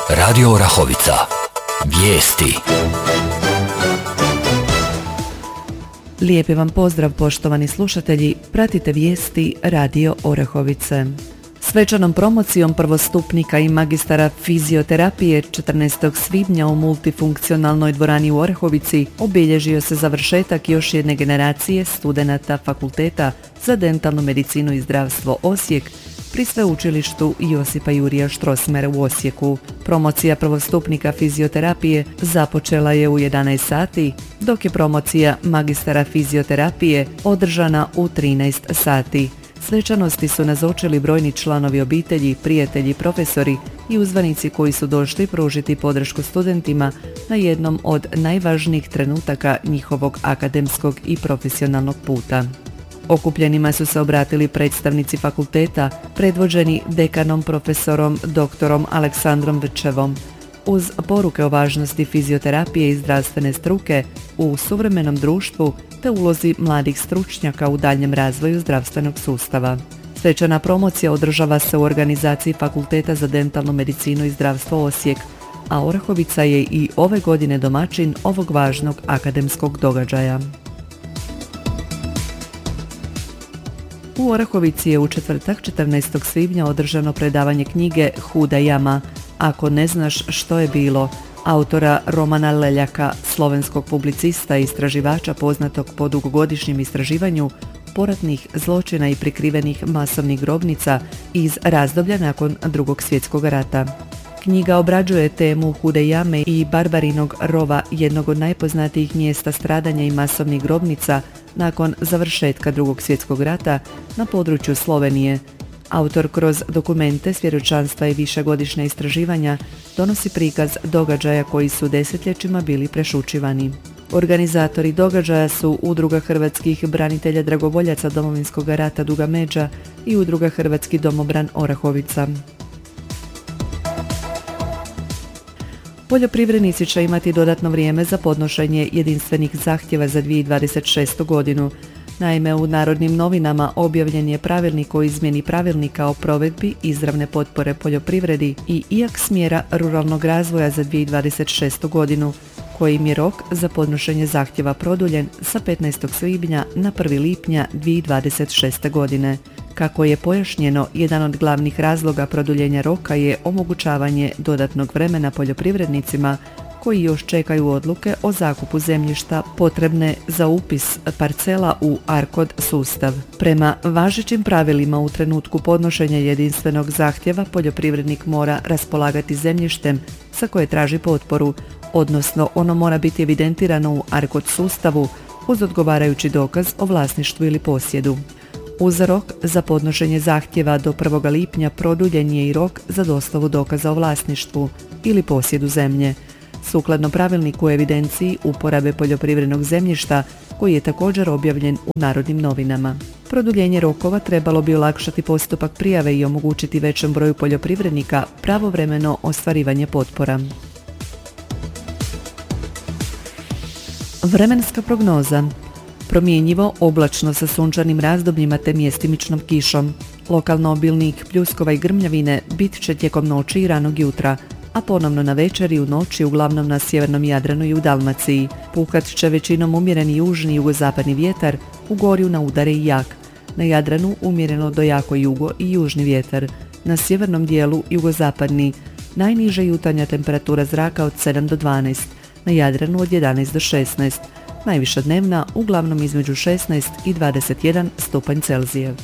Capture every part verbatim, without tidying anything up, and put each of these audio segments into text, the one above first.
Radio Orahovica. Vijesti. Lijepi vam pozdrav, poštovani slušatelji. Pratite vijesti Radio Orahovice. Svečanom promocijom prvostupnika i magistara fizioterapije četrnaestog svibnja u multifunkcionalnoj dvorani u Orahovici obilježio se završetak još jedne generacije studenata Fakulteta za dentalnu medicinu i zdravstvo Osijek pri Sveučilištu Josipa Jurija Strossmayera u Osijeku. Promocija prvostupnika fizioterapije započela je u jedanaest sati, dok je promocija magistara fizioterapije održana u trinaest sati. Svečanosti su nazočili brojni članovi obitelji, prijatelji, profesori i uzvanici koji su došli pružiti podršku studentima na jednom od najvažnijih trenutaka njihovog akademskog i profesionalnog puta. Okupljenima su se obratili predstavnici fakulteta, predvođeni dekanom profesorom doktorom Aleksandrom Vrčevom, uz poruke o važnosti fizioterapije i zdravstvene struke u suvremenom društvu te ulozi mladih stručnjaka u daljnjem razvoju zdravstvenog sustava. Svečana promocija održava se u organizaciji Fakulteta za dentalnu medicinu i zdravstvo Osijek, a Orahovica je i ove godine domaćin ovog važnog akademskog događaja. U Orahovici je u četvrtak četrnaestog svibnja održano predavanje knjige Huda jama, Ako ne znaš što je bilo, autora Romana Leljaka, slovenskog publicista i istraživača poznatog po dugogodišnjem istraživanju poratnih zločina i prikrivenih masovnih grobnica iz razdoblja nakon Drugog svjetskog rata. Knjiga obrađuje temu Hude jame i Barbarinog rova, jednog od najpoznatijih mjesta stradanja i masovnih grobnica nakon završetka Drugog svjetskog rata na području Slovenije. Autor kroz dokumente, svjedočanstva i višegodišnja istraživanja donosi prikaz događaja koji su desetljećima bili prešućivani. Organizatori događaja su Udruga hrvatskih branitelja dragovoljaca Domovinskog rata Duga Međa i Udruga Hrvatski domobran Orahovica. Poljoprivrednici će imati dodatno vrijeme za podnošenje jedinstvenih zahtjeva za dvije tisuće dvadeset šestu godinu. Naime, u Narodnim novinama objavljen je pravilnik o izmjeni pravilnika o provedbi izravne potpore poljoprivredi i I A K smjera ruralnog razvoja za dvije tisuće dvadeset šestu godinu, kojim je rok za podnošenje zahtjeva produljen sa petnaestog svibnja na prvog lipnja dvije tisuće dvadeset šeste godine. Kako je pojašnjeno, jedan od glavnih razloga produljenja roka je omogućavanje dodatnog vremena poljoprivrednicima koji još čekaju odluke o zakupu zemljišta potrebne za upis parcela u ARKOD sustav. Prema važećim pravilima u trenutku podnošenja jedinstvenog zahtjeva poljoprivrednik mora raspolagati zemljištem za koje traži potporu, odnosno ono mora biti evidentirano u ARKOD sustavu uz odgovarajući dokaz o vlasništvu ili posjedu. Uz rok za podnošenje zahtjeva do prvog lipnja produljen je i rok za dostavu dokaza o vlasništvu ili posjedu zemlje. Sukladno pravilniku o evidenciji uporabe poljoprivrednog zemljišta, koji je također objavljen u Narodnim novinama. Produljenje rokova trebalo bi olakšati postupak prijave i omogućiti većem broju poljoprivrednika pravovremeno ostvarivanje potpora. Vremenska prognoza. Promjenjivo, oblačno sa sunčanim razdobljima te mjestimičnom kišom. Lokalno obilnih pljuskova i grmljavine bit će tijekom noći i ranog jutra, a ponovno na večer i u noći uglavnom na sjevernom Jadranu i u Dalmaciji. Puhat će većinom umjereni južni i jugozapadni vjetar, u gorju na udare i jak. Na Jadranu umjereno do jako jugo i južni vjetar. Na sjevernom dijelu jugozapadni. Najniža jutarnja temperatura zraka od sedam do dvanaest. Na Jadranu od jedanaest do šesnaest. Najviša dnevna uglavnom između šesnaest i dvadeset jedan stupanj Celzija.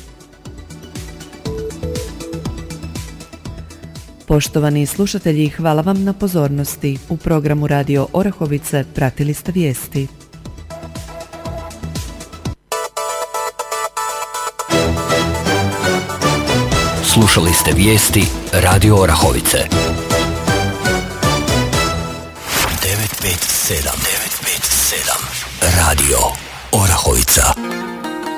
Poštovani slušatelji, hvala vam na pozornosti. U programu Radio Orahovice pratili ste vijesti. Slušali ste vijesti Radio Orahovice. devet pet sedam Radio Orahovica.